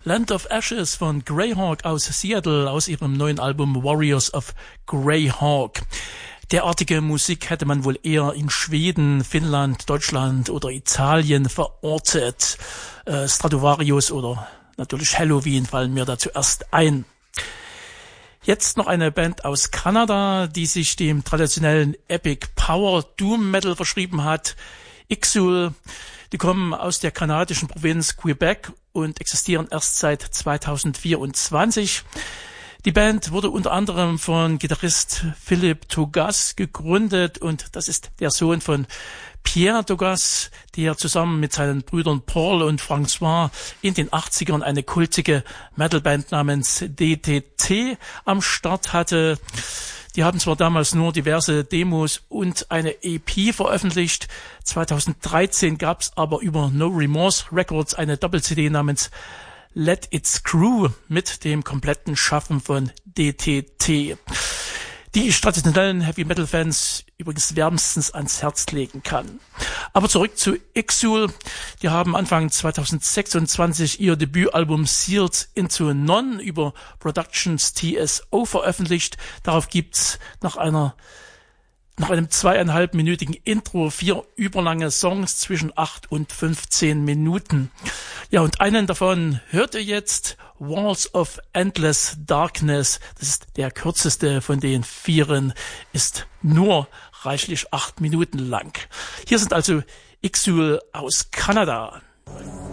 Land of Ashes von Greyhawk aus Seattle aus ihrem neuen Album Warriors of Greyhawk. Derartige Musik hätte man wohl eher in Schweden, Finnland, Deutschland oder Italien verortet. Stratovarius oder natürlich Halloween fallen mir da zuerst ein. Jetzt noch eine Band aus Kanada, die sich dem traditionellen Epic Power Doom Metal verschrieben hat. Ixul. Die kommen aus der kanadischen Provinz Quebec und existieren erst seit 2024. Die Band wurde unter anderem von Gitarrist Philippe Tougas gegründet und das ist der Sohn von Pierre Tougas, der zusammen mit seinen Brüdern Paul und François in den 80ern eine kultige Metalband namens DTT am Start hatte. Die haben zwar damals nur diverse Demos und eine EP veröffentlicht. 2013 gab es aber über No Remorse Records eine Doppel-CD namens Let It Screw mit dem kompletten Schaffen von DTT, die ich traditionellen Heavy-Metal-Fans übrigens wärmstens ans Herz legen kann. Aber zurück zu Ixul. Die haben Anfang 2026 ihr Debütalbum Sealed into None über Productions TSO veröffentlicht. Darauf gibt's nach einem 2,5-minütigen Intro 4 überlange Songs zwischen 8 und 15 Minuten. Ja, und einen davon hört ihr jetzt, Walls of Endless Darkness. Das ist der kürzeste von den 4, ist nur reichlich 8 Minuten lang. Hier sind also Ixul aus Kanada.